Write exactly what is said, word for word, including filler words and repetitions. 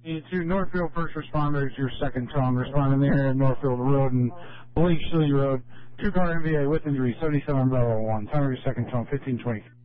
To Northfield First Responders, your second tone responding there at Northfield Road and Bleachley Road. Two-car M V A with injury, seventy-seven Bravo one. Time of your second tone, fifteen twenty.